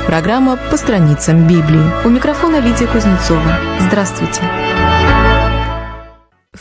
программа «По страницам Библии». У микрофона Лидия Кузнецова. Здравствуйте. В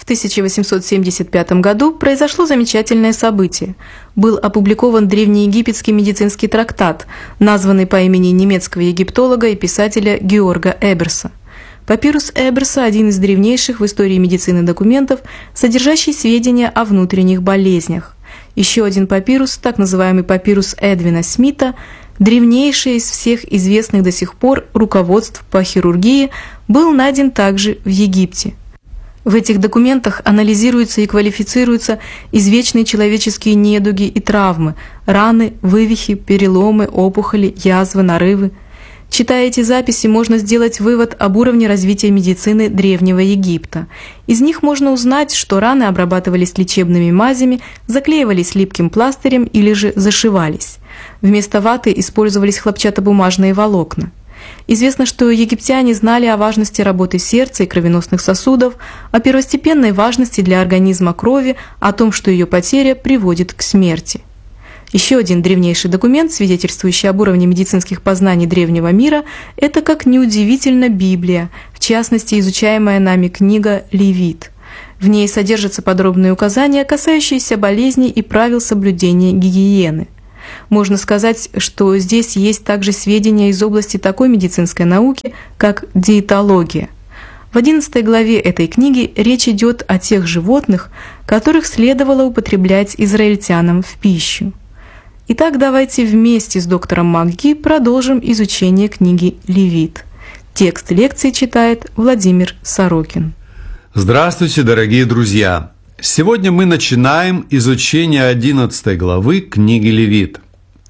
1875 году произошло замечательное событие. Был опубликован древнеегипетский медицинский трактат, названный по имени немецкого египтолога и писателя Георга Эберса. Папирус Эберса – один из древнейших в истории медицины документов, содержащий сведения о внутренних болезнях. Еще один папирус, так называемый папирус Эдвина Смита, древнейший из всех известных до сих пор руководств по хирургии, был найден также в Египте. В этих документах анализируются и квалифицируются извечные человеческие недуги и травмы, раны, вывихи, переломы, опухоли, язвы, нарывы. Читая эти записи, можно сделать вывод об уровне развития медицины Древнего Египта. Из них можно узнать, что раны обрабатывались лечебными мазями, заклеивались липким пластырем или же зашивались. Вместо ваты использовались хлопчатобумажные волокна. Известно, что египтяне знали о важности работы сердца и кровеносных сосудов, о первостепенной важности для организма крови, о том, что ее потеря приводит к смерти. Еще один древнейший документ, свидетельствующий об уровне медицинских познаний древнего мира, это, как неудивительно, Библия, в частности, изучаемая нами книга «Левит». В ней содержатся подробные указания, касающиеся болезней и правил соблюдения гигиены. Можно сказать, что здесь есть также сведения из области такой медицинской науки, как диетология. В 11 главе этой книги речь идет о тех животных, которых следовало употреблять израильтянам в пищу. Итак, давайте вместе с доктором МакГи продолжим изучение книги «Левит». Текст лекции читает Владимир Сорокин. Здравствуйте, дорогие друзья! Сегодня мы начинаем изучение 11 главы книги «Левит».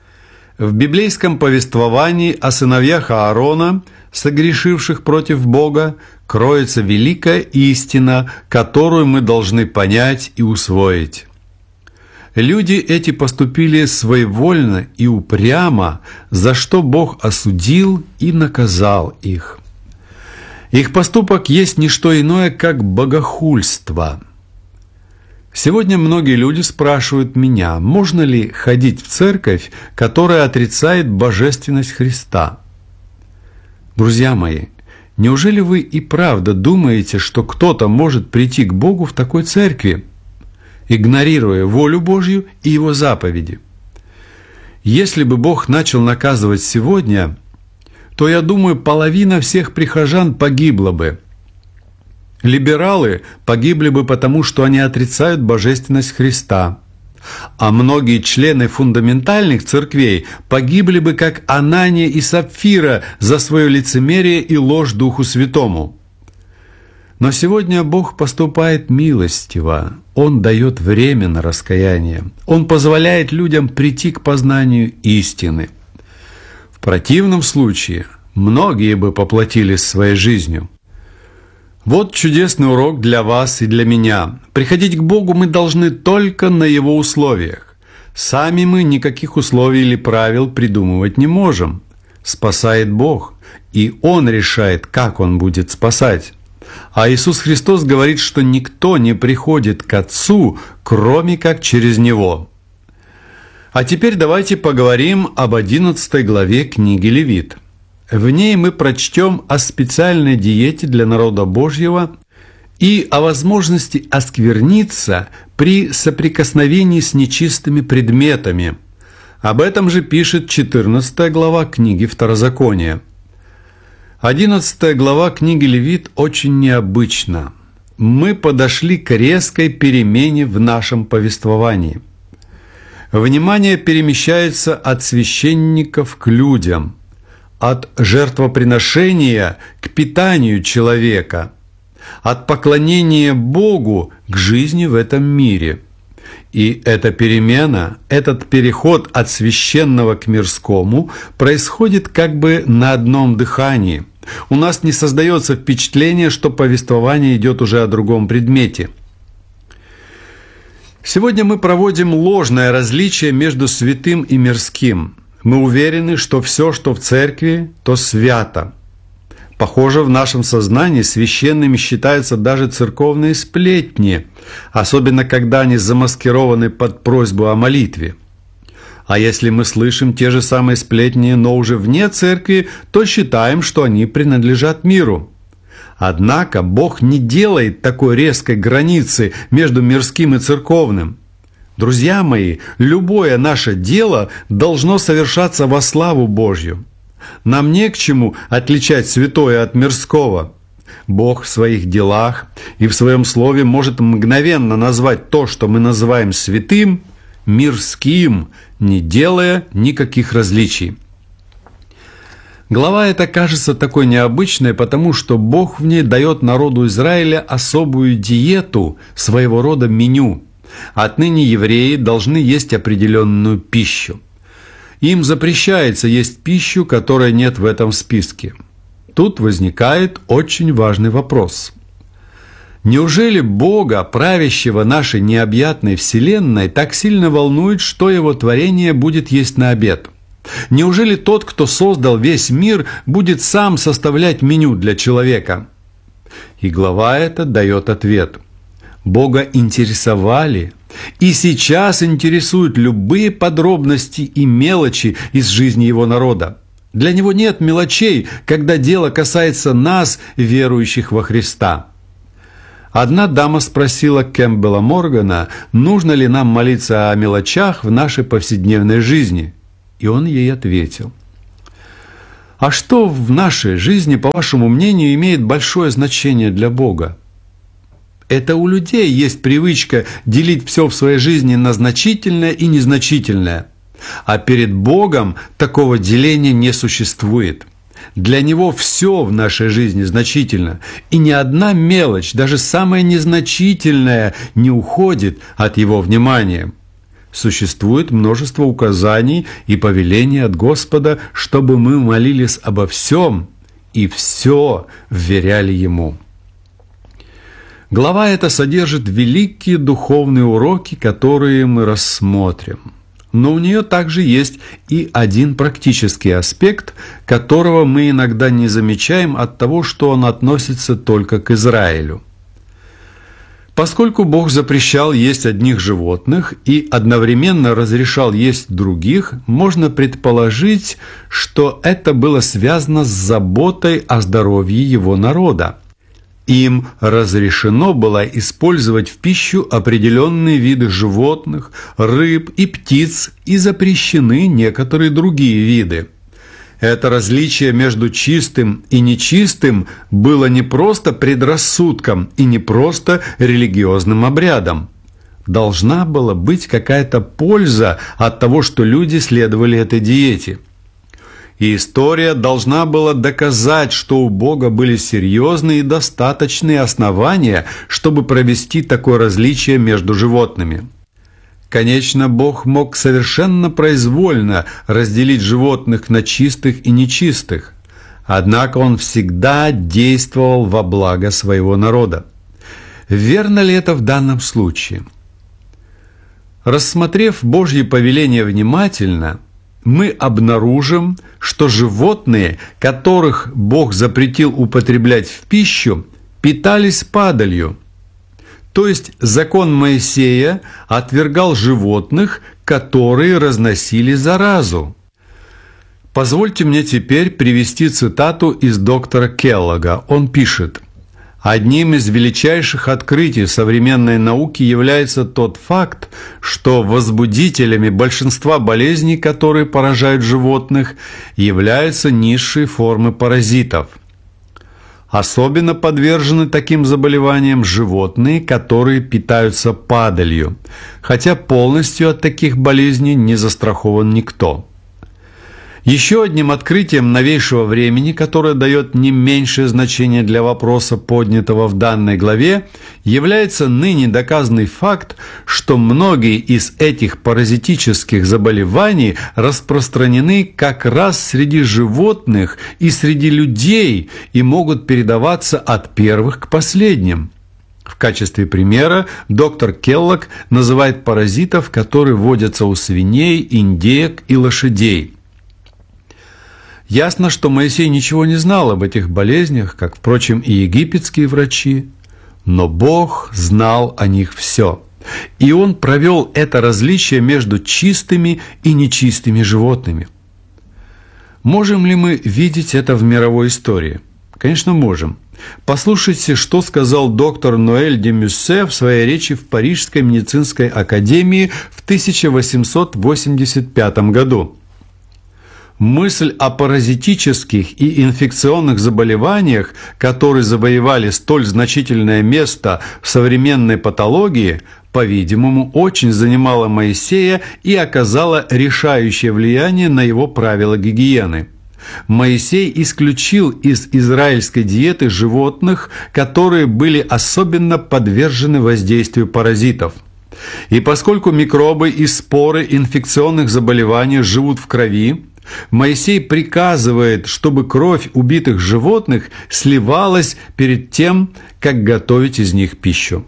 В библейском повествовании о сыновьях Аарона, согрешивших против Бога, кроется великая истина, которую мы должны понять и усвоить. Люди эти поступили своевольно и упрямо, за что Бог осудил и наказал их. Их поступок есть не что иное, как богохульство. Сегодня многие люди спрашивают меня, можно ли ходить в церковь, которая отрицает божественность Христа. Друзья мои, неужели вы и правда думаете, что кто-то может прийти к Богу в такой церкви, игнорируя волю Божью и Его заповеди? Если бы Бог начал наказывать сегодня, то, я думаю, половина всех прихожан погибла бы. Либералы погибли бы потому, что они отрицают божественность Христа, а многие члены фундаментальных церквей погибли бы, как Анания и Сапфира, за свое лицемерие и ложь Духу Святому. Но сегодня Бог поступает милостиво, Он дает время на раскаяние, Он позволяет людям прийти к познанию истины. В противном случае многие бы поплатились своей жизнью. Вот чудесный урок для вас и для меня. Приходить к Богу мы должны только на Его условиях. Сами мы никаких условий или правил придумывать не можем. Спасает Бог, и Он решает, как Он будет спасать. А Иисус Христос говорит, что никто не приходит к Отцу, кроме как через Него. А теперь давайте поговорим об 11 главе книги Левит. В ней мы прочтем о специальной диете для народа Божьего и о возможности оскверниться при соприкосновении с нечистыми предметами. Об этом же пишет 14 глава книги Второзакония. 11 глава книги Левит очень необычна. Мы подошли к резкой перемене в нашем повествовании. Внимание перемещается от священников к людям, от жертвоприношения к питанию человека, от поклонения Богу к жизни в этом мире. И эта перемена, этот переход от священного к мирскому происходит как бы на одном дыхании. У нас не создается впечатление, что повествование идет уже о другом предмете. Сегодня мы проводим ложное различие между святым и мирским. Мы уверены, что все, что в церкви, то свято. Похоже, в нашем сознании священными считаются даже церковные сплетни, особенно когда они замаскированы под просьбу о молитве. А если мы слышим те же самые сплетни, но уже вне церкви, то считаем, что они принадлежат миру. Однако Бог не делает такой резкой границы между мирским и церковным. Друзья мои, любое наше дело должно совершаться во славу Божью. Нам не к чему отличать святое от мирского. Бог в своих делах и в своем слове может мгновенно назвать то, что мы называем святым, мирским, не делая никаких различий. Глава эта кажется такой необычной, потому что Бог в ней дает народу Израиля особую диету, своего рода меню. Отныне евреи должны есть определенную пищу. Им запрещается есть пищу, которой нет в этом списке. Тут возникает очень важный вопрос. Неужели Бога, правящего нашей необъятной вселенной, так сильно волнует, что Его творение будет есть на обед? Неужели Тот, кто создал весь мир, будет сам составлять меню для человека? И глава эта дает ответ. Бога интересовали и сейчас интересуют любые подробности и мелочи из жизни Его народа. Для Него нет мелочей, когда дело касается нас, верующих во Христа. Одна дама спросила Кэмпбелла Моргана, нужно ли нам молиться о мелочах в нашей повседневной жизни. И он ей ответил: «А что в нашей жизни, по вашему мнению, имеет большое значение для Бога? Это у людей есть привычка делить все в своей жизни на значительное и незначительное. А перед Богом такого деления не существует. Для Него все в нашей жизни значительно, и ни одна мелочь, даже самая незначительная, не уходит от Его внимания. Существует множество указаний и повелений от Господа, чтобы мы молились обо всем и все вверяли Ему». Глава эта содержит великие духовные уроки, которые мы рассмотрим. Но у нее также есть и один практический аспект, которого мы иногда не замечаем от того, что он относится только к Израилю. Поскольку Бог запрещал есть одних животных и одновременно разрешал есть других, можно предположить, что это было связано с заботой о здоровье Его народа. Им разрешено было использовать в пищу определенные виды животных, рыб и птиц, и запрещены некоторые другие виды. Это различие между чистым и нечистым было не просто предрассудком и не просто религиозным обрядом. Должна была быть какая-то польза от того, что люди следовали этой диете. И история должна была доказать, что у Бога были серьезные и достаточные основания, чтобы провести такое различие между животными. Конечно, Бог мог совершенно произвольно разделить животных на чистых и нечистых, однако Он всегда действовал во благо своего народа. Верно ли это в данном случае? Рассмотрев Божьи повеления внимательно, мы обнаружим, что животные, которых Бог запретил употреблять в пищу, питались падалью. То есть закон Моисея отвергал животных, которые разносили заразу. Позвольте мне теперь привести цитату из доктора Келлога. Он пишет: «Одним из величайших открытий современной науки является тот факт, что возбудителями большинства болезней, которые поражают животных, являются низшие формы паразитов. Особенно подвержены таким заболеваниям животные, которые питаются падалью, хотя полностью от таких болезней не застрахован никто». Еще одним открытием новейшего времени, которое дает не меньшее значение для вопроса, поднятого в данной главе, является ныне доказанный факт, что многие из этих паразитических заболеваний распространены как раз среди животных и среди людей и могут передаваться от первых к последним. В качестве примера доктор Келлог называет паразитов, которые водятся у свиней, индеек и лошадей. Ясно, что Моисей ничего не знал об этих болезнях, как, впрочем, и египетские врачи, но Бог знал о них все. И он провел это различие между чистыми и нечистыми животными. Можем ли мы видеть это в мировой истории? Конечно, можем. Послушайте, что сказал доктор Ноэль де Мюссе в своей речи в Парижской медицинской академии в 1885 году. Мысль о паразитических и инфекционных заболеваниях, которые завоевали столь значительное место в современной патологии, по-видимому, очень занимала Моисея и оказала решающее влияние на его правила гигиены. Моисей исключил из израильской диеты животных, которые были особенно подвержены воздействию паразитов. И поскольку микробы и споры инфекционных заболеваний живут в крови, Моисей приказывает, чтобы кровь убитых животных сливалась перед тем, как готовить из них пищу.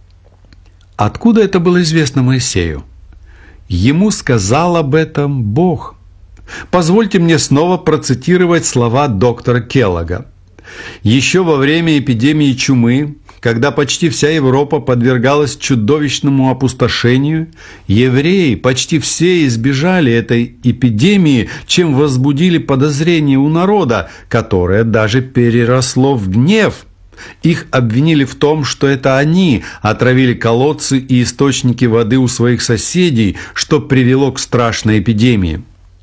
Откуда это было известно Моисею? Ему сказал об этом Бог. Позвольте мне снова процитировать слова доктора Келлога. Еще во время эпидемии чумы, когда почти вся Европа подвергалась чудовищному опустошению, евреи почти все избежали этой эпидемии, чем возбудили подозрение у народа, которое даже переросло в гнев. Их обвинили в том, что это они отравили колодцы и источники воды у своих соседей, что привело к страшной эпидемии.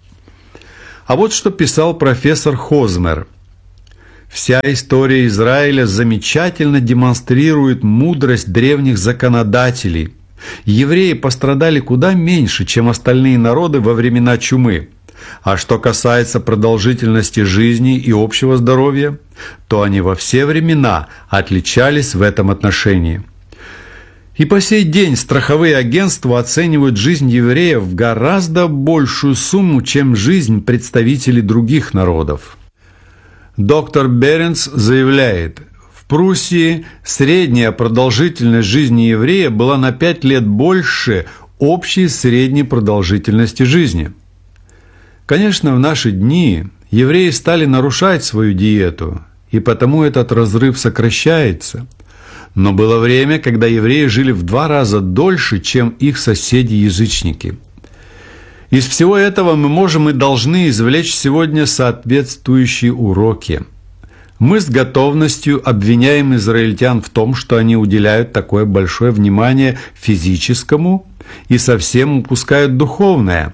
А вот что писал профессор Хозмер. Вся история Израиля замечательно демонстрирует мудрость древних законодателей. Евреи пострадали куда меньше, чем остальные народы во времена чумы. А что касается продолжительности жизни и общего здоровья, то они во все времена отличались в этом отношении. И по сей день страховые агентства оценивают жизнь евреев в гораздо большую сумму, чем жизнь представителей других народов. Доктор Беренс заявляет, в Пруссии средняя продолжительность жизни еврея была на 5 лет больше общей средней продолжительности жизни. Конечно, в наши дни евреи стали нарушать свою диету, и потому этот разрыв сокращается. Но было время, когда евреи жили в 2 раза дольше, чем их соседи-язычники. Из всего этого мы можем и должны извлечь сегодня соответствующие уроки. Мы с готовностью обвиняем израильтян в том, что они уделяют такое большое внимание физическому и совсем упускают духовное.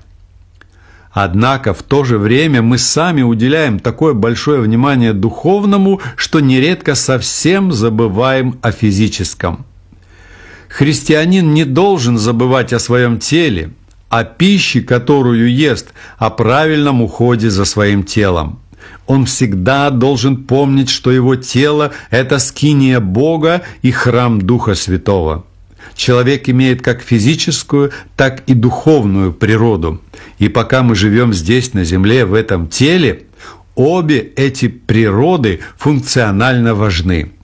Однако в то же время мы сами уделяем такое большое внимание духовному, что нередко совсем забываем о физическом. Христианин не должен забывать о своем теле, о пище, которую ест, о правильном уходе за своим телом. Он всегда должен помнить, что его тело – это скиния Бога и храм Духа Святого. Человек имеет как физическую, так и духовную природу. И пока мы живем здесь, на земле, в этом теле, обе эти природы функционально важны.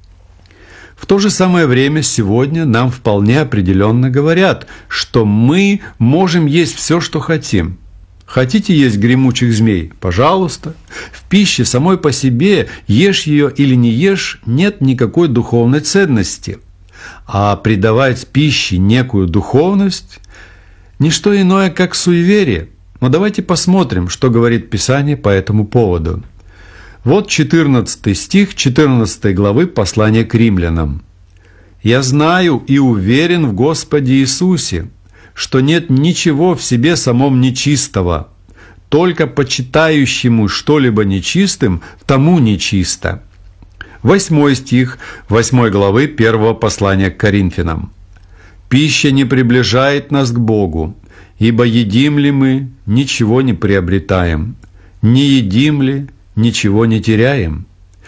В то же самое время сегодня нам вполне определенно говорят, что мы можем есть все, что хотим. Хотите есть гремучих змей? Пожалуйста. В пище самой по себе, ешь ее или не ешь, нет никакой духовной ценности. А придавать пище некую духовность – не что иное, как суеверие. Но давайте посмотрим, что говорит Писание по этому поводу. Вот 14 стих 14 главы послания к римлянам. «Я знаю и уверен в Господе Иисусе, что нет ничего в себе самом нечистого, только почитающему что-либо нечистым, тому нечисто». 8 стих 8 главы 1 послания к Коринфянам. «Пища не приближает нас к Богу, ибо едим ли мы, ничего не приобретаем, не едим ли, ничего не теряем».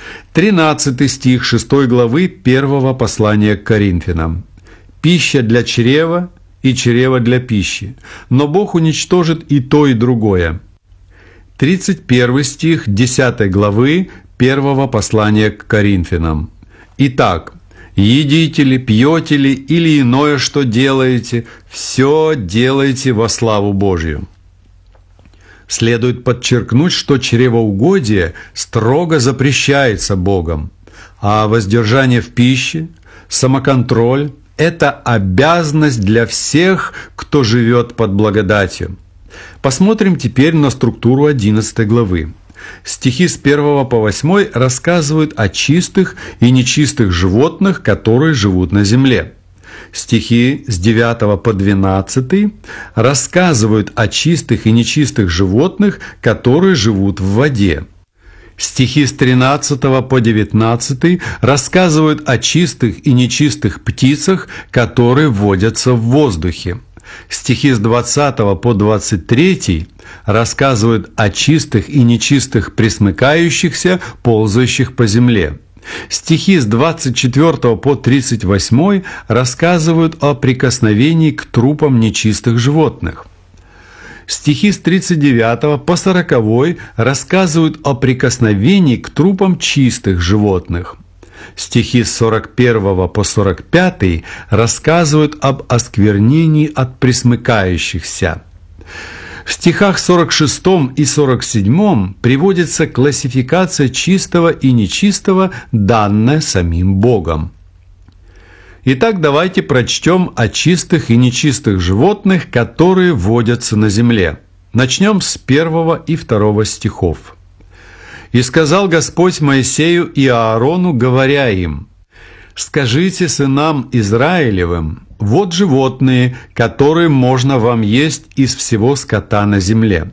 13 стих 6 главы 1 послания к Коринфянам. «Пища для чрева и чрево для пищи, но Бог уничтожит и то, и другое». 31 стих 10 главы 1 послания к Коринфянам. «Итак, едите ли, пьете ли или иное, что делаете, все делайте во славу Божью». Следует подчеркнуть, что чревоугодие строго запрещается Богом, а воздержание в пище, самоконтроль Это обязанность для всех, кто живет под благодатью. Посмотрим теперь на структуру 11 главы. Стихи с 1 по 8 рассказывают о чистых и нечистых животных, которые живут на земле. Стихи с 9 по 12 рассказывают о чистых и нечистых животных, которые живут в воде. Стихи с 13 по 19 рассказывают о чистых и нечистых птицах, которые водятся в воздухе. Стихи с 20 по 23 рассказывают о чистых и нечистых пресмыкающихся, ползающих по земле. Стихи с 24 по 38 рассказывают о прикосновении к трупам нечистых животных. Стихи с 39 по 40 рассказывают о прикосновении к трупам чистых животных. Стихи с 41 по 45 рассказывают об осквернении от пресмыкающихся. В стихах 46 и 47 приводится классификация чистого и нечистого, данная самим Богом. Итак, давайте прочтем о чистых и нечистых животных, которые водятся на земле. Начнем с 1 и 2 стихов. «И сказал Господь Моисею и Аарону, говоря им: скажите сынам Израилевым: вот животные, которые можно вам есть из всего скота на земле».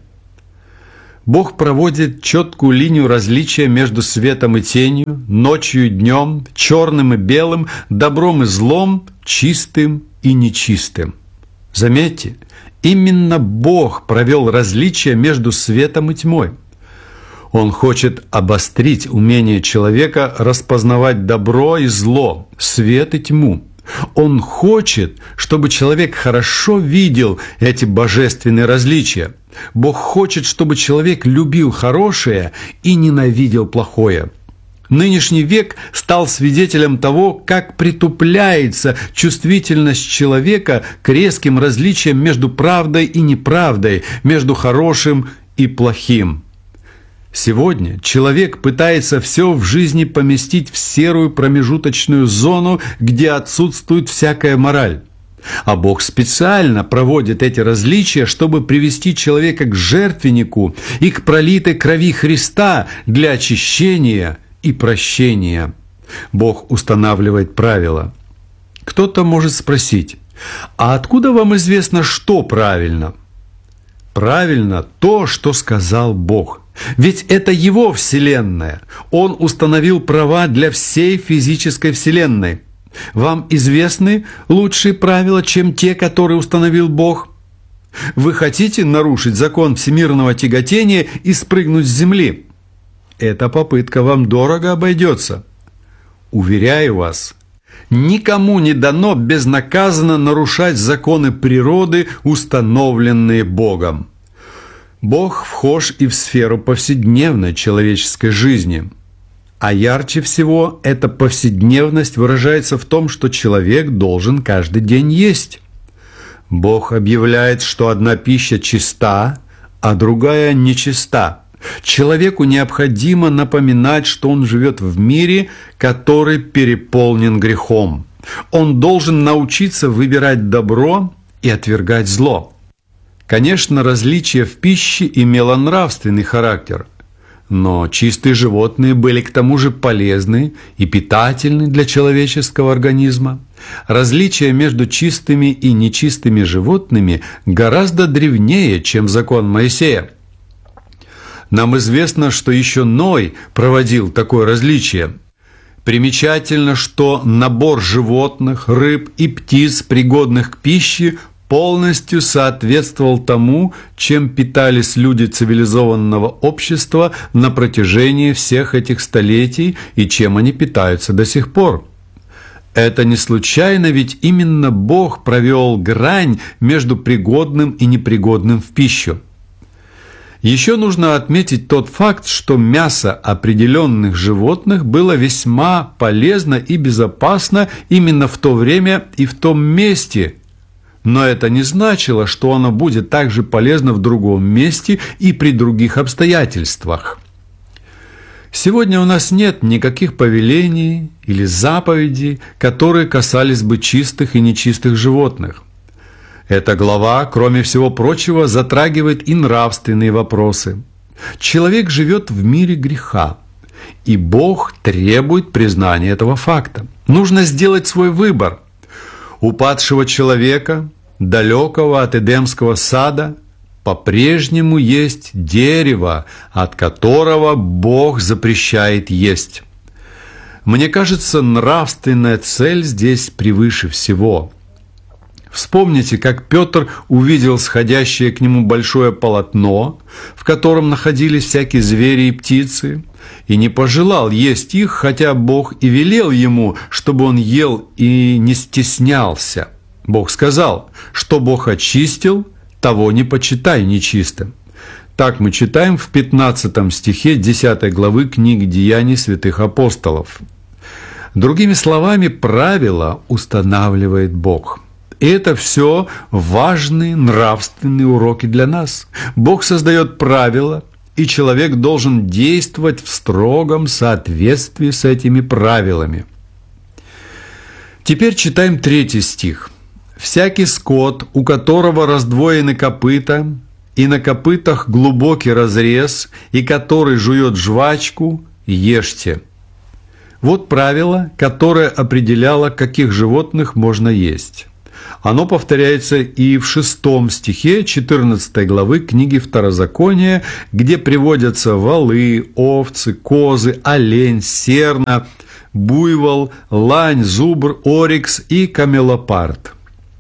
Бог проводит четкую линию различия между светом и тенью, ночью и днем, черным и белым, добром и злом, чистым и нечистым. Заметьте, именно Бог провел различие между светом и тьмой. Он хочет обострить умение человека распознавать добро и зло, свет и тьму. Он хочет, чтобы человек хорошо видел эти божественные различия. Бог хочет, чтобы человек любил хорошее и ненавидел плохое. Нынешний век стал свидетелем того, как притупляется чувствительность человека к резким различиям между правдой и неправдой, между хорошим и плохим. Сегодня человек пытается все в жизни поместить в серую промежуточную зону, где отсутствует всякая мораль. А Бог специально проводит эти различия, чтобы привести человека к жертвеннику и к пролитой крови Христа для очищения и прощения. Бог устанавливает правила. Кто-то может спросить: а откуда вам известно, что правильно? Правильно то, что сказал Бог. Ведь это Его Вселенная. Он установил права для всей физической Вселенной. Вам известны лучшие правила, чем те, которые установил Бог? Вы хотите нарушить закон всемирного тяготения и спрыгнуть с земли? Эта попытка вам дорого обойдется. Уверяю вас, никому не дано безнаказанно нарушать законы природы, установленные Богом. Бог вхож и в сферу повседневной человеческой жизни. А ярче всего эта повседневность выражается в том, что человек должен каждый день есть. Бог объявляет, что одна пища чиста, а другая нечиста. Человеку необходимо напоминать, что он живет в мире, который переполнен грехом. Он должен научиться выбирать добро и отвергать зло. Конечно, различие в пище имело нравственный характер, но чистые животные были к тому же полезны и питательны для человеческого организма. Различие между чистыми и нечистыми животными гораздо древнее, чем закон Моисея. Нам известно, что еще Ной проводил такое различие. Примечательно, что набор животных, рыб и птиц, пригодных к пище, полностью соответствовал тому, чем питались люди цивилизованного общества на протяжении всех этих столетий и чем они питаются до сих пор. Это не случайно, ведь именно Бог провел грань между пригодным и непригодным в пищу. Еще нужно отметить тот факт, что мясо определенных животных было весьма полезно и безопасно именно в то время и в том месте. Но это не значило, что оно будет также полезно в другом месте и при других обстоятельствах. Сегодня у нас нет никаких повелений или заповедей, которые касались бы чистых и нечистых животных. Эта глава, кроме всего прочего, затрагивает и нравственные вопросы. Человек живет в мире греха, и Бог требует признания этого факта. Нужно сделать свой выбор. У падшего человека, далекого от Эдемского сада, по-прежнему есть дерево, от которого Бог запрещает есть. Мне кажется, нравственная цель здесь превыше всего. Вспомните, как Петр увидел сходящее к нему большое полотно, в котором находились всякие звери и птицы, и не пожелал есть их, хотя Бог и велел ему, чтобы он ел и не стеснялся. Бог сказал, что Бог очистил, того не почитай нечистым. Так мы читаем в 15 стихе 10 главы книги «Деяний святых апостолов». Другими словами, правила устанавливает Бог. И это все важные нравственные уроки для нас. Бог создает правила, и человек должен действовать в строгом соответствии с этими правилами. Теперь читаем 3 стих. «Всякий скот, у которого раздвоены копыта, и на копытах глубокий разрез, и который жует жвачку, ешьте». Вот правило, которое определяло, каких животных можно есть. Оно повторяется и в 6 стихе 14 главы книги Второзакония, где приводятся волы, овцы, козы, олень, серна, буйвол, лань, зубр, орикс и камелопард.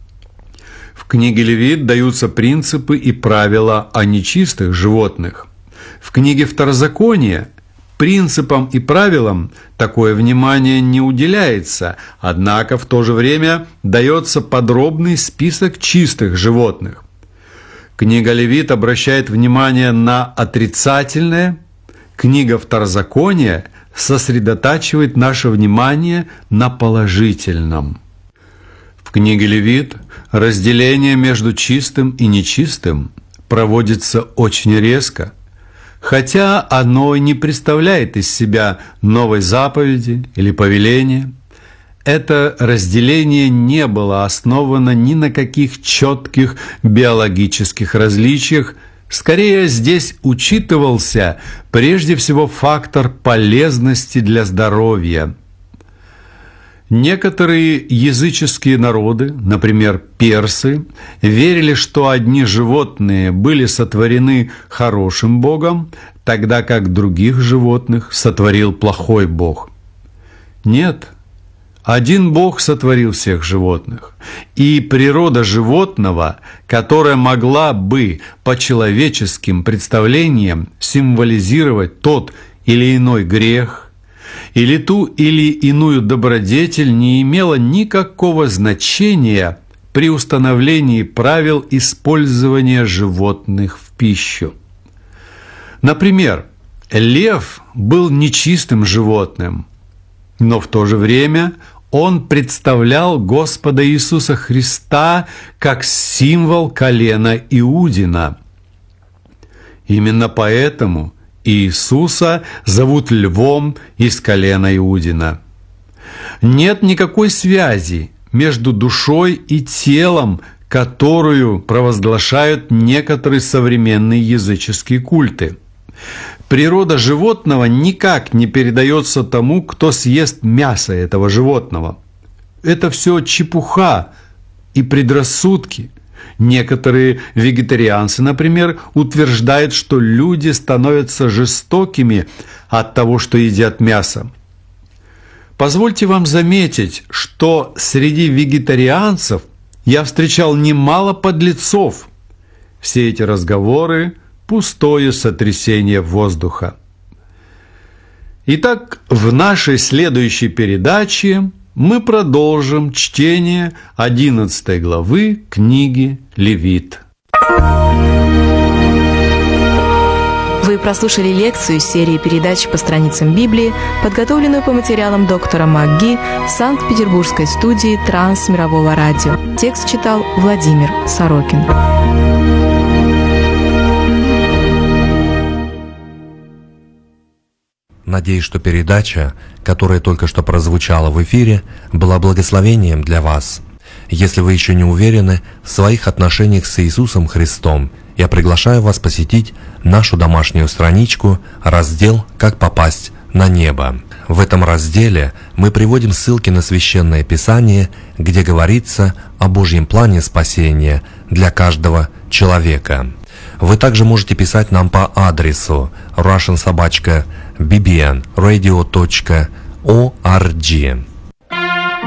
В книге Левит даются принципы и правила о нечистых животных. В книге Второзакония принципам и правилам такое внимание не уделяется, однако в то же время дается подробный список чистых животных. Книга Левит обращает внимание на отрицательное, книга Второзакония сосредотачивает наше внимание на положительном. В книге Левит разделение между чистым и нечистым проводится очень резко, хотя оно не представляет из себя новой заповеди или повеления. Это разделение не было основано ни на каких четких биологических различиях. Скорее, здесь учитывался прежде всего фактор полезности для здоровья. Некоторые языческие народы, например, персы, верили, что одни животные были сотворены хорошим Богом, тогда как других животных сотворил плохой Бог. Нет, один Бог сотворил всех животных, и природа животного, которая могла бы по человеческим представлениям символизировать тот или иной грех, или ту или иную добродетель, не имела никакого значения при установлении правил использования животных в пищу. Например, лев был нечистым животным, но в то же время он представлял Господа Иисуса Христа как символ колена Иудина. Именно поэтому Иисуса зовут львом из колена Иудина. Нет никакой связи между душой и телом, которую провозглашают некоторые современные языческие культы. Природа животного никак не передается тому, кто съест мясо этого животного. Это все чепуха и предрассудки. Некоторые вегетарианцы, например, утверждают, что люди становятся жестокими от того, что едят мясо. Позвольте вам заметить, что среди вегетарианцев я встречал немало подлецов. Все эти разговоры – пустое сотрясение воздуха. Итак, в нашей следующей передаче мы продолжим чтение 11 главы книги Левит. Вы прослушали лекцию из серии передач по страницам Библии, подготовленную по материалам доктора МакГи в Санкт-Петербургской студии Трансмирового радио. Текст читал Владимир Сорокин. Надеюсь, что передача, которая только что прозвучала в эфире, была благословением для вас. Если вы еще не уверены в своих отношениях с Иисусом Христом, я приглашаю вас посетить нашу домашнюю страничку, раздел «Как попасть на небо». В этом разделе мы приводим ссылки на Священное Писание, где говорится о Божьем плане спасения для каждого человека. Вы также можете писать нам по адресу russian@bbnradio.org.